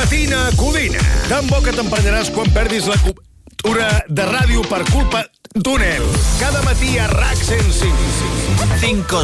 Matina Codina. Tan bo que t'emprenyaràs quan perdis la cobertura de ràdio per culpa d'un El. Cada matí a RAC 105. 5